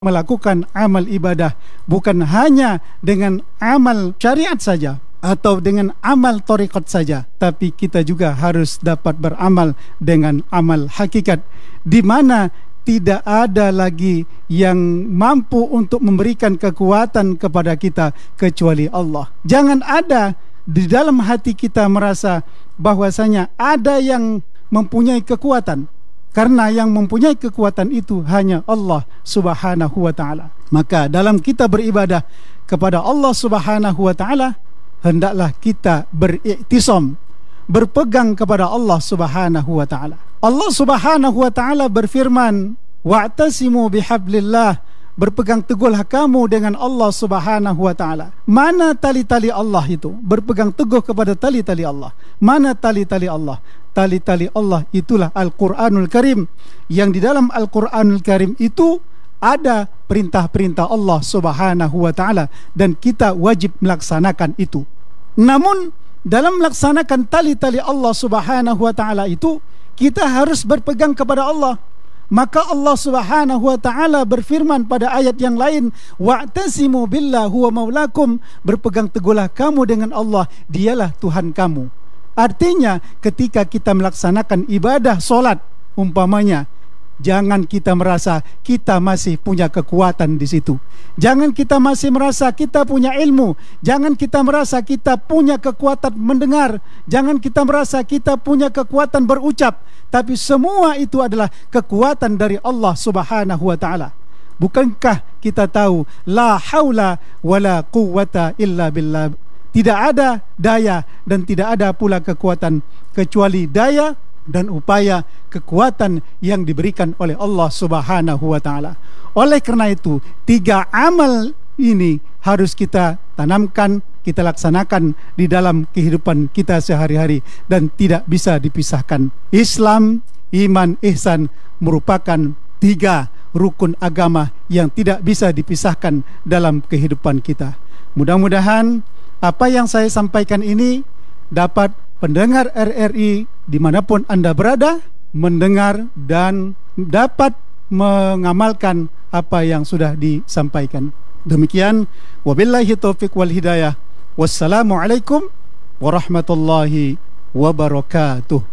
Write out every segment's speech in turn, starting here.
melakukan amal ibadah bukan hanya dengan amal syariat saja atau dengan amal tariqat saja, tapi kita juga harus dapat beramal dengan amal hakikat, di mana tidak ada lagi yang mampu untuk memberikan kekuatan kepada kita kecuali Allah. Jangan ada di dalam hati kita merasa bahwasanya ada yang mempunyai kekuatan, karena yang mempunyai kekuatan itu hanya Allah Subhanahu wa ta'ala. Maka dalam kita beribadah kepada Allah Subhanahu wa ta'ala, hendaklah kita beriktisam, berpegang kepada Allah Subhanahu wa ta'ala. Allah Subhanahu wa ta'ala berfirman, wa'tasimu bihablillah, berpegang teguhlah kamu dengan Allah Subhanahu wa ta'ala. Mana tali-tali Allah itu? Berpegang teguh kepada tali-tali Allah. Mana tali-tali Allah? Tali-tali Allah itulah Al-Quranul Karim, yang di dalam Al-Quranul Karim itu ada perintah-perintah Allah Subhanahu wa ta'ala, dan kita wajib melaksanakan itu. Namun dalam melaksanakan tali-tali Allah Subhanahu wa ta'ala itu, kita harus berpegang kepada Allah. Maka Allah Subhanahu wa ta'ala berfirman pada ayat yang lain, wa'tasimu billah huwa maulakum, berpegang teguhlah kamu dengan Allah, dialah Tuhan kamu. Artinya ketika kita melaksanakan ibadah solat umpamanya, jangan kita merasa kita masih punya kekuatan di situ. Jangan kita masih merasa kita punya ilmu. Jangan kita merasa kita punya kekuatan mendengar. Jangan kita merasa kita punya kekuatan berucap. Tapi semua itu adalah kekuatan dari Allah Subhanahu wa ta'ala. Bukankah kita tahu la haula wala quwwata illa billah? Tidak ada daya dan tidak ada pula kekuatan kecuali daya dan upaya kekuatan yang diberikan oleh Allah Subhanahu wa ta'ala. Oleh kerana itu, 3 amal ini harus kita tanamkan, kita laksanakan di dalam kehidupan kita sehari-hari dan tidak bisa dipisahkan. Islam, iman, ihsan merupakan 3 rukun agama yang tidak bisa dipisahkan dalam kehidupan kita. Mudah-mudahan apa yang saya sampaikan ini dapat pendengar RRI dimanapun Anda berada mendengar dan dapat mengamalkan apa yang sudah disampaikan. Demikian, wabillahi taufiq wal hidayah. Wassalamualaikum warahmatullahi wabarakatuh.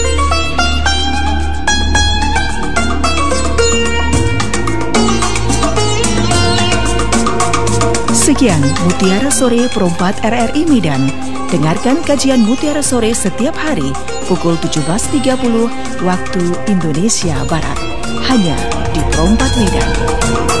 Sekian Mutiara Sore Perempat RRI Medan. Dengarkan kajian Mutiara Sore setiap hari pukul 17.30 waktu Indonesia Barat, hanya di Perempat Medan.